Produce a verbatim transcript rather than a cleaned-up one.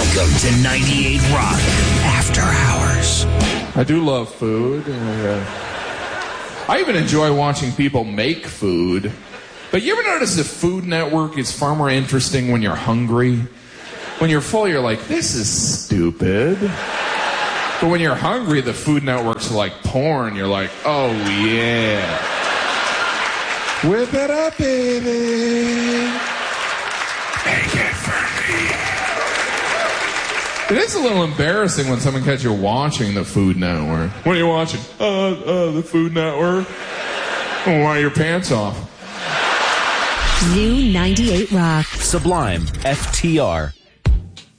Welcome to ninety-eight Rock After Hours. I do love food. Uh, I even enjoy watching people make food. But you ever notice the Food Network is far more interesting when you're hungry? When you're full, you're like, this is stupid. But when you're hungry, the Food Network's like porn. You're like, oh, yeah. Whip it up, baby. Make it for me. It is a little embarrassing when someone catches you watching the Food Network. What are you watching? Uh, uh, the Food Network. Oh, why are your pants off? New ninety-eight Rock. Sublime F T R.